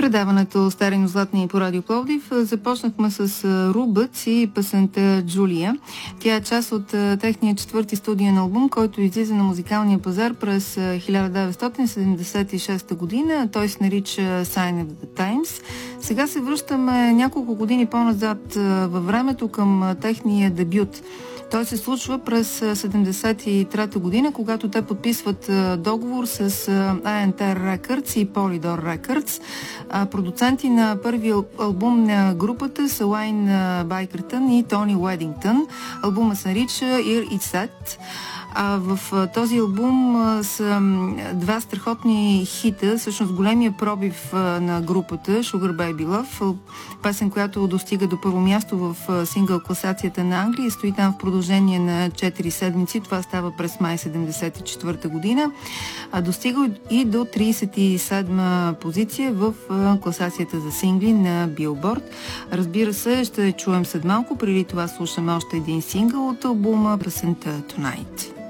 предаването Стари-но-златни по Радио Пловдив започнахме с Рубъц и песента Джулия. Тя е част от техния четвърти студиен албум, който излиза на музикалния пазар през 1976 година. Той се нарича Sign of the Times. Сега се връщаме няколко години по-назад във времето към техния дебют. Той се случва през 1973 година, когато те подписват договор с A&R Records и Polydor Records. Продуценти на първи албум на групата са Уайн Байкъртън и Тони Уедингтън. Албума се нарича Here It's Set. В този албум са два страхотни хита, всъщност големия пробив на групата Sugar Baby Love, песен, която достига до първо място в сингъл класацията на Англия и стои там в продължение на 4 седмици. Това става през май 1974 година. Достига и до 37 позиция в класацията за сингли на Billboard. Разбира се, ще чуем след малко. Преди това слушаме още един сингъл от албума, песента Tonight.